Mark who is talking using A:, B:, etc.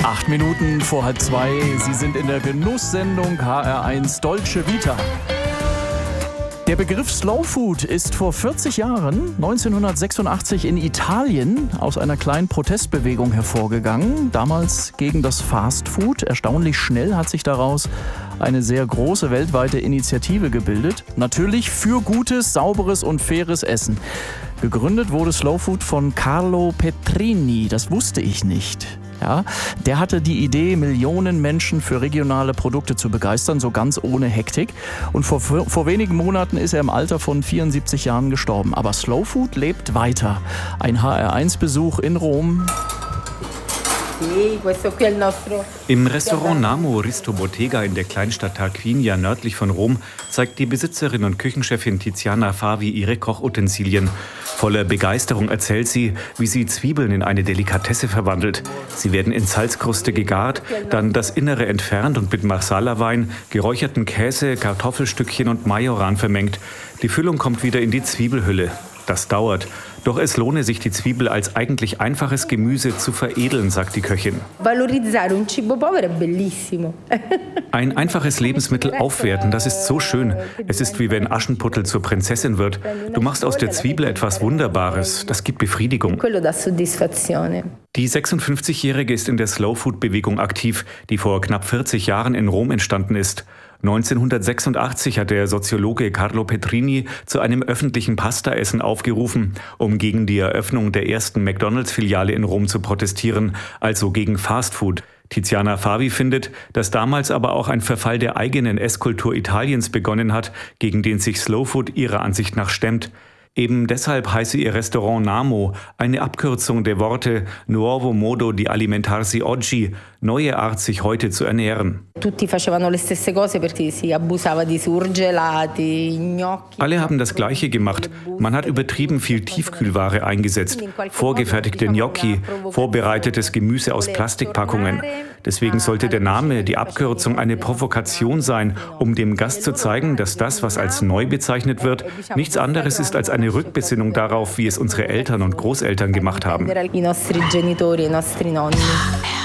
A: 8 Minuten vor 1:30. Sie sind in der Genusssendung HR1 Dolce Vita. Der Begriff Slow Food ist vor 40 Jahren, 1986 in Italien, aus einer kleinen Protestbewegung hervorgegangen. Damals gegen das Fast Food. Erstaunlich schnell hat sich daraus eine sehr große weltweite Initiative gebildet. Natürlich für gutes, sauberes und faires Essen. Gegründet wurde Slow Food von Carlo Petrini. Das wusste ich nicht. Ja, der hatte die Idee, Millionen Menschen für regionale Produkte zu begeistern, so ganz ohne Hektik. Und vor wenigen Monaten ist er im Alter von 74 Jahren gestorben. Aber Slow Food lebt weiter. Ein HR1-Besuch in Rom.
B: Im Restaurant Namo Risto Bottega in der Kleinstadt Tarquinia nördlich von Rom zeigt die Besitzerin und Küchenchefin Tiziana Favi ihre Kochutensilien. Voller Begeisterung erzählt sie, wie sie Zwiebeln in eine Delikatesse verwandelt. Sie werden in Salzkruste gegart, dann das Innere entfernt und mit Marsala-Wein, geräucherten Käse, Kartoffelstückchen und Majoran vermengt. Die Füllung kommt wieder in die Zwiebelhülle. Das dauert. Doch es lohne sich, die Zwiebel als eigentlich einfaches Gemüse zu veredeln, sagt die Köchin. Ein einfaches Lebensmittel aufwerten, das ist so schön. Es ist wie wenn Aschenputtel zur Prinzessin wird. Du machst aus der Zwiebel etwas Wunderbares. Das gibt Befriedigung. Die 56-Jährige ist in der Slow-Food-Bewegung aktiv, die vor knapp 40 Jahren in Rom entstanden ist. 1986 hat der Soziologe Carlo Petrini zu einem öffentlichen Pastaessen aufgerufen, um gegen die Eröffnung der ersten McDonalds-Filiale in Rom zu protestieren, also gegen Fastfood. Tiziana Favi findet, dass damals aber auch ein Verfall der eigenen Esskultur Italiens begonnen hat, gegen den sich Slowfood ihrer Ansicht nach stemmt. Eben deshalb heiße ihr Restaurant Namo, eine Abkürzung der Worte Nuovo modo di alimentarsi oggi, neue Art, sich heute zu ernähren. Alle haben das Gleiche gemacht. Man hat übertrieben viel Tiefkühlware eingesetzt, vorgefertigte Gnocchi, vorbereitetes Gemüse aus Plastikpackungen. Deswegen sollte der Name, die Abkürzung, eine Provokation sein, um dem Gast zu zeigen, dass das, was als neu bezeichnet wird, nichts anderes ist als eine Rückbesinnung darauf, wie es unsere Eltern und Großeltern gemacht haben.